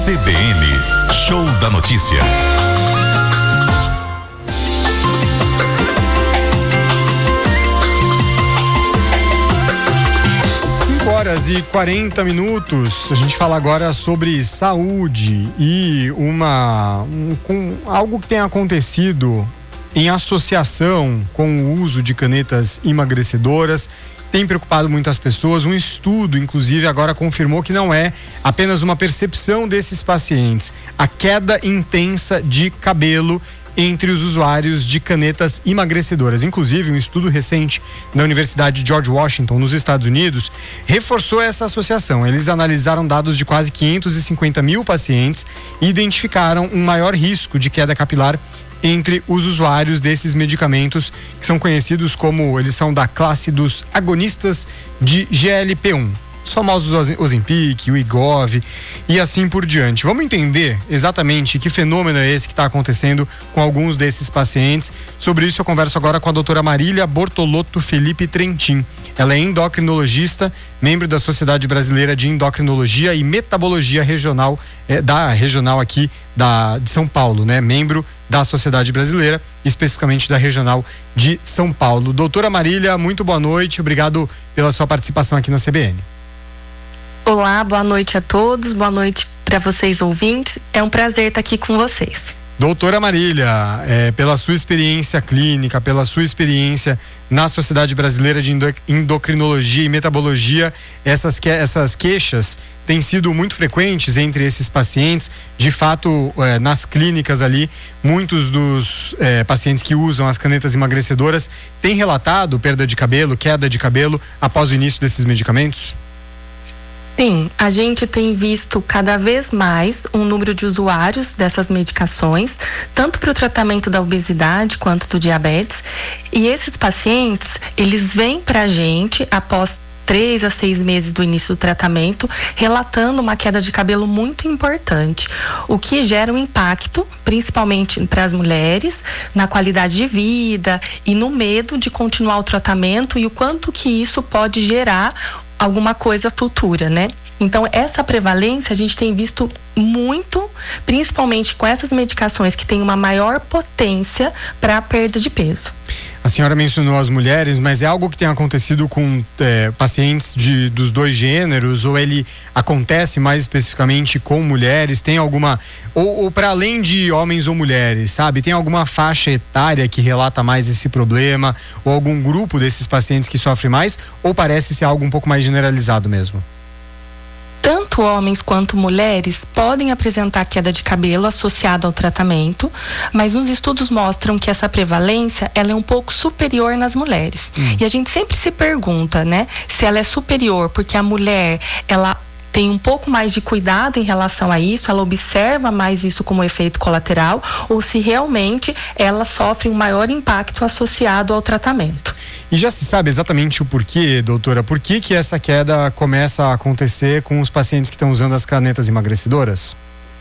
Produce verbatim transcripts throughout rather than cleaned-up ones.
C B N, Show da Notícia. cinco horas e quarenta minutos. A gente fala agora sobre saúde e uma um, com algo que tem acontecido em associação com o uso de canetas emagrecedoras. Tem preocupado muitas pessoas. Um estudo, inclusive, agora confirmou que não é apenas uma percepção desses pacientes. A queda intensa de cabelo entre os usuários de canetas emagrecedoras. Inclusive, um estudo recente da Universidade de George Washington, nos Estados Unidos, reforçou essa associação. Eles analisaram dados de quase quinhentos e cinquenta mil pacientes e identificaram um maior risco de queda capilar entre os usuários desses medicamentos, que são conhecidos como, eles são da classe dos agonistas de G L P um. Os famosos Ozempic, o Wegovy e assim por diante. Vamos entender exatamente que fenômeno é esse que está acontecendo com alguns desses pacientes. Sobre isso eu converso agora com a doutora Marília Bortolotto Felipe Trentin. Ela é endocrinologista, membro da Sociedade Brasileira de Endocrinologia e Metabologia Regional, é, da regional aqui da, de São Paulo, né? Membro da Sociedade Brasileira, especificamente da Regional de São Paulo. Doutora Marília, muito boa noite, obrigado pela sua participação aqui na C B N. Olá, boa noite a todos, boa noite para vocês ouvintes, é um prazer estar aqui com vocês. Doutora Marília, é, pela sua experiência clínica, pela sua experiência na Sociedade Brasileira de Endocrinologia e Metabologia, essas, que, essas queixas têm sido muito frequentes entre esses pacientes. De fato, é, nas clínicas ali, muitos dos é, pacientes que usam as canetas emagrecedoras têm relatado perda de cabelo, queda de cabelo após o início desses medicamentos? Sim, a gente tem visto cada vez mais um número de usuários dessas medicações, tanto para o tratamento da obesidade quanto do diabetes. E esses pacientes, eles vêm para a gente após três a seis meses do início do tratamento, relatando uma queda de cabelo muito importante, o que gera um impacto, principalmente para as mulheres, na qualidade de vida e no medo de continuar o tratamento e o quanto que isso pode gerar alguma coisa futura, né? Então, essa prevalência a gente tem visto muito, principalmente com essas medicações que têm uma maior potência para a perda de peso. A senhora mencionou as mulheres, mas é algo que tem acontecido com é, pacientes de, dos dois gêneros, ou ele acontece mais especificamente com mulheres? Tem alguma, ou, ou para além de homens ou mulheres, sabe? Tem alguma faixa etária que relata mais esse problema, ou algum grupo desses pacientes que sofre mais, ou parece ser algo um pouco mais generalizado mesmo? Tanto homens quanto mulheres podem apresentar queda de cabelo associada ao tratamento, mas os estudos mostram que essa prevalência ela é um pouco superior nas mulheres. Hum. E a gente sempre se pergunta, né, se ela é superior porque a mulher, ela tem um pouco mais de cuidado em relação a isso, ela observa mais isso como efeito colateral, ou se realmente ela sofre um maior impacto associado ao tratamento. E já se sabe exatamente o porquê, doutora? Por que que essa queda começa a acontecer com os pacientes que estão usando as canetas emagrecedoras?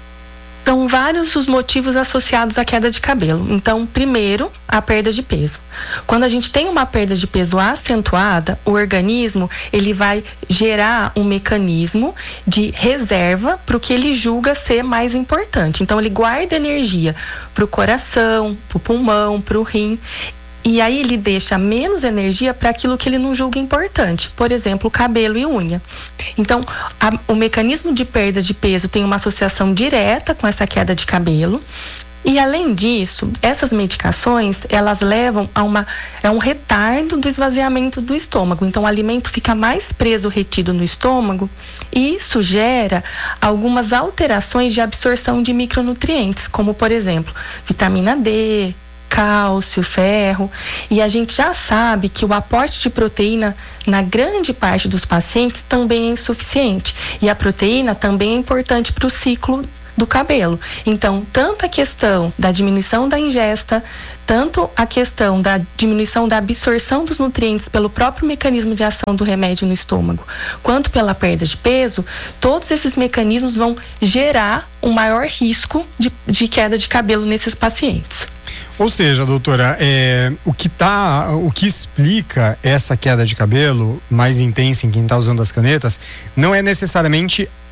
São vários os motivos associados à queda de cabelo. Então, primeiro, a perda de peso. Quando a gente tem uma perda de peso acentuada, o organismo ele vai gerar um mecanismo de reserva para o que ele julga ser mais importante. Então, ele guarda energia para o coração, para o pulmão, para o rim. E aí ele deixa menos energia para aquilo que ele não julga importante, por exemplo, cabelo e unha. Então, a, o mecanismo de perda de peso tem uma associação direta com essa queda de cabelo. E além disso, essas medicações, elas levam a uma, a um retardo do esvaziamento do estômago. Então, o alimento fica mais preso, retido no estômago, e isso gera algumas alterações de absorção de micronutrientes, como, por exemplo, vitamina D, cálcio, ferro, e a gente já sabe que o aporte de proteína na grande parte dos pacientes também é insuficiente, e a proteína também é importante para o ciclo do cabelo. Então, tanto a questão da diminuição da ingesta, tanto a questão da diminuição da absorção dos nutrientes pelo próprio mecanismo de ação do remédio no estômago, quanto pela perda de peso, todos esses mecanismos vão gerar um maior risco de, de queda de cabelo nesses pacientes. Ou seja, doutora, é, o que tá, o que explica essa queda de cabelo mais intensa em quem está usando as canetas não é necessariamente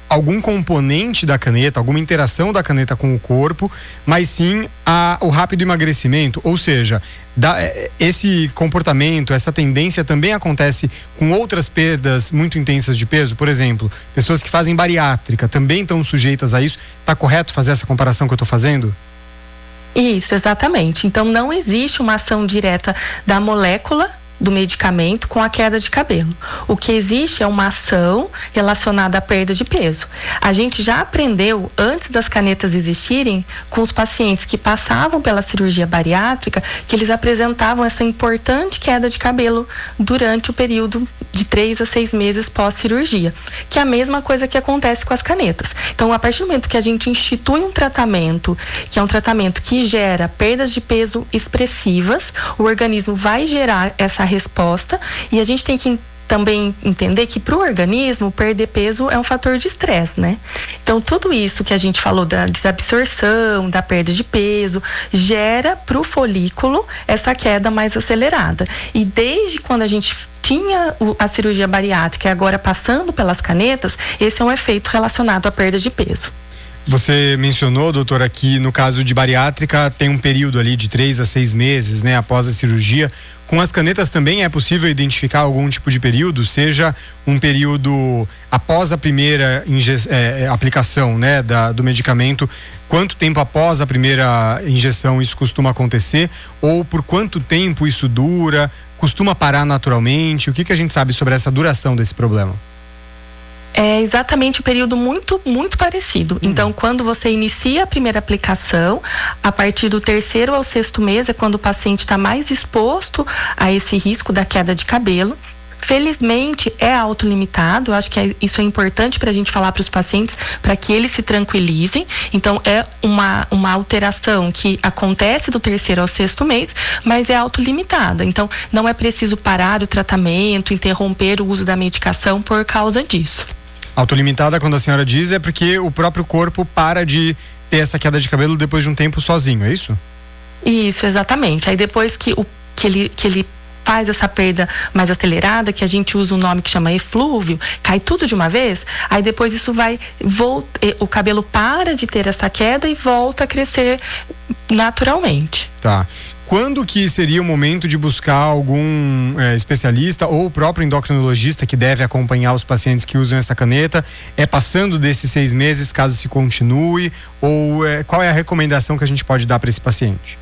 algum componente da caneta, alguma interação da caneta com o corpo, mas sim a, o rápido emagrecimento. Ou seja, da, esse comportamento, essa tendência também acontece com outras perdas muito intensas de peso. Por exemplo, pessoas que fazem bariátrica também estão sujeitas a isso. Está correto fazer essa comparação que eu estou fazendo? Isso, exatamente. Então não existe uma ação direta da molécula do medicamento com a queda de cabelo. O que existe é uma ação relacionada à perda de peso. A gente já aprendeu, antes das canetas existirem, com os pacientes que passavam pela cirurgia bariátrica, que eles apresentavam essa importante queda de cabelo durante o período de três a seis meses pós-cirurgia, que é a mesma coisa que acontece com as canetas. Então, a partir do momento que a gente institui um tratamento, que é um tratamento que gera perdas de peso expressivas, o organismo vai gerar essa resposta, e a gente tem que também entender que para o organismo perder peso é um fator de estresse, né? Então tudo isso que a gente falou da desabsorção, da perda de peso, gera para o folículo essa queda mais acelerada. E desde quando a gente tinha a cirurgia bariátrica e agora passando pelas canetas, esse é um efeito relacionado à perda de peso. Você mencionou, doutora, que no caso de bariátrica tem um período ali de três a seis meses, né, após a cirurgia. Com as canetas também é possível identificar algum tipo de período, seja um período após a primeira inje- é, aplicação, né, da, do medicamento, quanto tempo após a primeira injeção isso costuma acontecer, ou por quanto tempo isso dura, costuma parar naturalmente? O que que a gente sabe sobre essa duração desse problema? É exatamente um período muito, muito parecido. Hum. Então, quando você inicia a primeira aplicação, a partir do terceiro ao sexto mês é quando o paciente está mais exposto a esse risco da queda de cabelo. Felizmente é autolimitado, eu acho que é, isso é importante para a gente falar para os pacientes, para que eles se tranquilizem. Então é uma, uma alteração que acontece do terceiro ao sexto mês, mas é autolimitada. Então não é preciso parar o tratamento, interromper o uso da medicação por causa disso. Autolimitada, quando a senhora diz, é porque o próprio corpo para de ter essa queda de cabelo depois de um tempo sozinho, é isso? Isso, exatamente. Aí depois que, o, que ele, que ele faz essa perda mais acelerada, que a gente usa um nome que chama eflúvio, cai tudo de uma vez, aí depois isso vai, volta, o cabelo para de ter essa queda e volta a crescer naturalmente. Tá. Quando que seria o momento de buscar algum é, especialista ou o próprio endocrinologista que deve acompanhar os pacientes que usam essa caneta? É passando desses seis meses, caso se continue? Ou é, qual é a recomendação que a gente pode dar para esse paciente?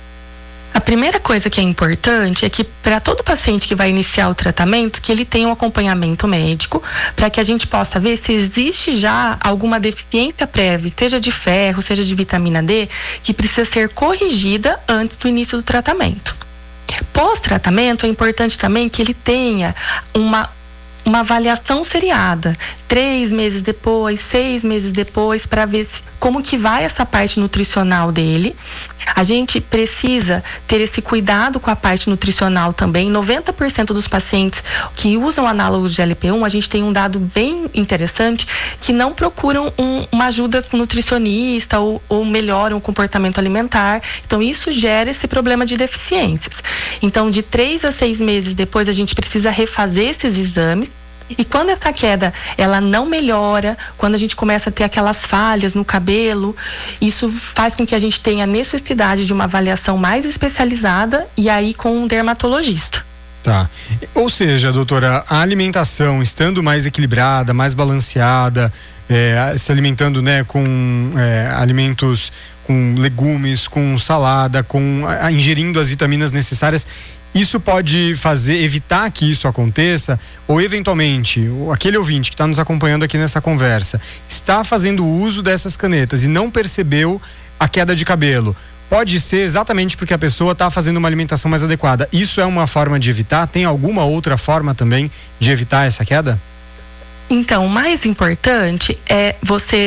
A primeira coisa que é importante é que para todo paciente que vai iniciar o tratamento, que ele tenha um acompanhamento médico, para que a gente possa ver se existe já alguma deficiência prévia, seja de ferro, seja de vitamina D, que precisa ser corrigida antes do início do tratamento. Pós-tratamento, é importante também que ele tenha uma uma avaliação seriada, três meses depois, seis meses depois, para ver se, como que vai essa parte nutricional dele. A gente precisa ter esse cuidado com a parte nutricional também. noventa por cento dos pacientes que usam análogos de L P um, a gente tem um dado bem interessante, que não procuram um, uma ajuda com nutricionista ou, ou melhoram o comportamento alimentar. Então isso gera esse problema de deficiências. Então de três a seis meses depois a gente precisa refazer esses exames. E quando essa queda ela não melhora, quando a gente começa a ter aquelas falhas no cabelo, isso faz com que a gente tenha necessidade de uma avaliação mais especializada e aí com um dermatologista. Tá. Ou seja, doutora, a alimentação estando mais equilibrada, mais balanceada, é, se alimentando, né, com é, alimentos, com legumes, com salada, com a, ingerindo as vitaminas necessárias, isso pode fazer, evitar que isso aconteça, ou eventualmente, aquele ouvinte que está nos acompanhando aqui nessa conversa, está fazendo uso dessas canetas e não percebeu a queda de cabelo. Pode ser exatamente porque a pessoa está fazendo uma alimentação mais adequada. Isso é uma forma de evitar? Tem alguma outra forma também de evitar essa queda? Então, o mais importante é você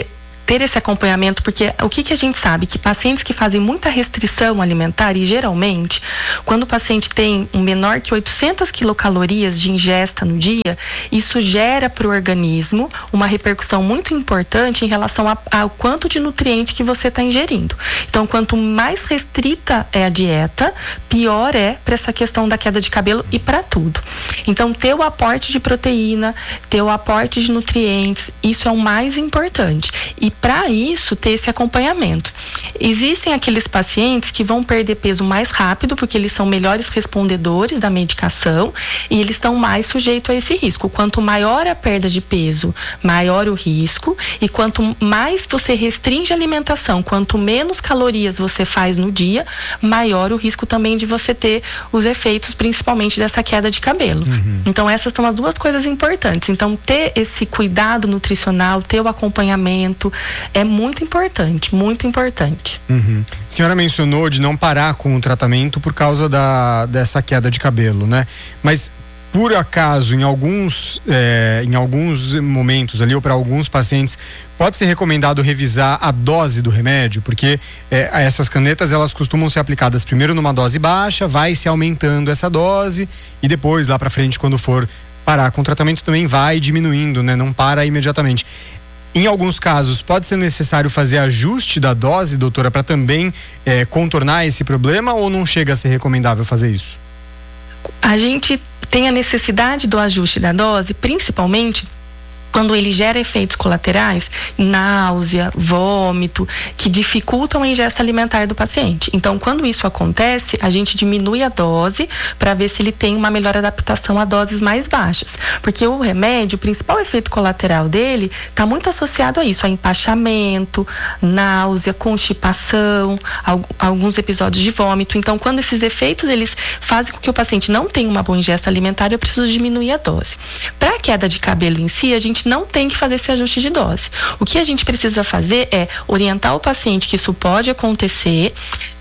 ter esse acompanhamento, porque o que, que a gente sabe? Que pacientes que fazem muita restrição alimentar, e geralmente, quando o paciente tem um menor que oitocentas quilocalorias de ingesta no dia, isso gera para o organismo uma repercussão muito importante em relação a, ao quanto de nutriente que você está ingerindo. Então, quanto mais restrita é a dieta, pior é para essa questão da queda de cabelo e para tudo. Então, ter o aporte de proteína, ter o aporte de nutrientes, isso é o mais importante. E para isso, ter esse acompanhamento. Existem aqueles pacientes que vão perder peso mais rápido, porque eles são melhores respondedores da medicação e eles estão mais sujeitos a esse risco. Quanto maior a perda de peso, maior o risco, e quanto mais você restringe a alimentação, quanto menos calorias você faz no dia, maior o risco também de você ter os efeitos, principalmente dessa queda de cabelo. Uhum. Então, essas são as duas coisas importantes. Então, ter esse cuidado nutricional, ter o acompanhamento é muito importante, muito importante. Uhum. A senhora mencionou de não parar com o tratamento por causa da, dessa queda de cabelo, né? Mas por acaso, em alguns, é, em alguns momentos ali, ou para alguns pacientes, pode ser recomendado revisar a dose do remédio? Porque é, essas canetas, elas costumam ser aplicadas primeiro numa dose baixa, vai se aumentando essa dose e depois, lá para frente, quando for parar com o tratamento, também vai diminuindo, né? Não para imediatamente. Em alguns casos, pode ser necessário fazer ajuste da dose, doutora, para também é, contornar esse problema, ou não chega a ser recomendável fazer isso? A gente tem a necessidade do ajuste da dose, principalmente quando ele gera efeitos colaterais, náusea, vômito, que dificultam a ingesta alimentar do paciente. Então, quando isso acontece, a gente diminui a dose para ver se ele tem uma melhor adaptação a doses mais baixas. Porque o remédio, o principal efeito colateral dele está muito associado a isso, a empachamento, náusea, constipação, alguns episódios de vômito. Então, quando esses efeitos eles fazem com que o paciente não tenha uma boa ingesta alimentar, eu preciso diminuir a dose. Para a queda de cabelo em si, a gente não tem que fazer esse ajuste de dose. O que a gente precisa fazer é orientar o paciente que isso pode acontecer,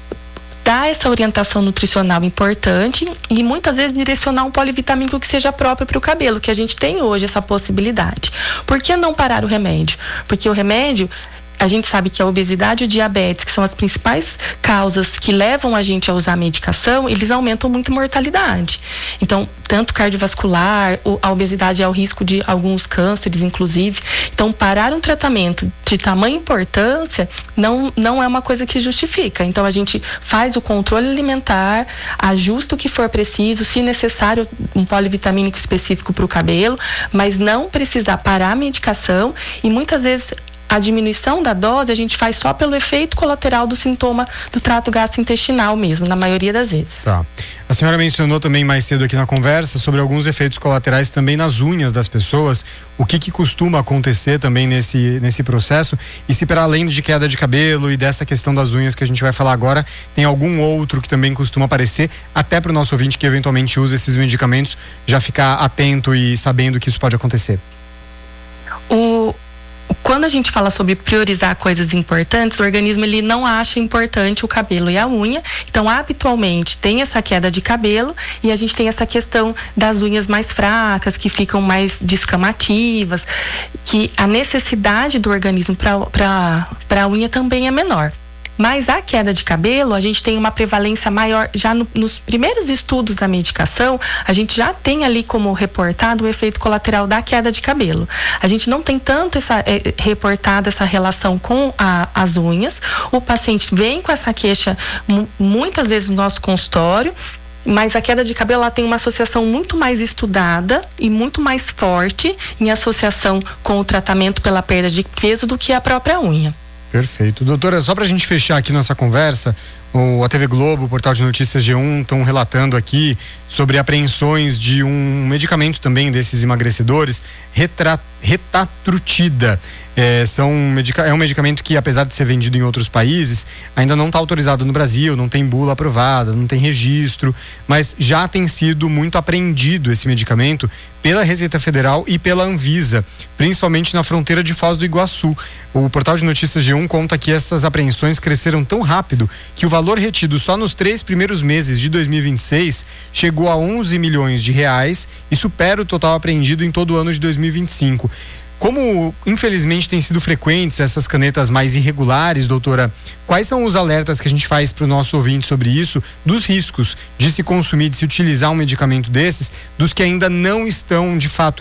dar essa orientação nutricional importante e muitas vezes direcionar um polivitamínico que seja próprio para o cabelo, que a gente tem hoje essa possibilidade. Por que não parar o remédio? Porque o remédio, a gente sabe que a obesidade e o diabetes, que são as principais causas que levam a gente a usar a medicação, eles aumentam muito a mortalidade. Então, tanto cardiovascular, a obesidade é o risco de alguns cânceres, inclusive. Então, parar um tratamento de tamanha importância não, não é uma coisa que justifica. Então, a gente faz o controle alimentar, ajusta o que for preciso, se necessário, um polivitamínico específico para o cabelo, mas não precisar parar a medicação e muitas vezes a diminuição da dose a gente faz só pelo efeito colateral do sintoma do trato gastrointestinal mesmo, na maioria das vezes. Tá. A senhora mencionou também mais cedo aqui na conversa sobre alguns efeitos colaterais também nas unhas das pessoas. O que que costuma acontecer também nesse, nesse processo? E se para além de queda de cabelo e dessa questão das unhas que a gente vai falar agora, tem algum outro que também costuma aparecer, até para o nosso ouvinte que eventualmente usa esses medicamentos, já ficar atento e sabendo que isso pode acontecer? O Quando a gente fala sobre priorizar coisas importantes, o organismo ele não acha importante o cabelo e a unha. Então, habitualmente, tem essa queda de cabelo e a gente tem essa questão das unhas mais fracas, que ficam mais descamativas, que a necessidade do organismo para a unha também é menor. Mas a queda de cabelo, a gente tem uma prevalência maior, já no, nos primeiros estudos da medicação, a gente já tem ali como reportado o efeito colateral da queda de cabelo. A gente não tem tanto essa, é, reportado essa relação com a, as unhas. O paciente vem com essa queixa muitas vezes no nosso consultório, mas a queda de cabelo ela tem uma associação muito mais estudada e muito mais forte em associação com o tratamento pela perda de peso do que a própria unha. Perfeito. Doutora, só pra gente fechar aqui nossa conversa, o, a T V Globo, o Portal de Notícias G um estão relatando aqui sobre apreensões de um medicamento também desses emagrecedores, retra, retatrutida. É, são, é um medicamento que, apesar de ser vendido em outros países, ainda não está autorizado no Brasil, não tem bula aprovada, não tem registro, mas já tem sido muito apreendido esse medicamento pela Receita Federal e pela Anvisa, principalmente na fronteira de Foz do Iguaçu. O Portal de Notícias G um conta que essas apreensões cresceram tão rápido que o valor retido só nos três primeiros meses de dois mil e vinte e seis chegou a onze milhões de reais e supera o total apreendido em todo o ano de dois mil e vinte e cinco. Como, infelizmente, têm sido frequentes essas canetas mais irregulares, doutora, quais são os alertas que a gente faz para o nosso ouvinte sobre isso, dos riscos de se consumir, de se utilizar um medicamento desses, dos que ainda não estão, de fato,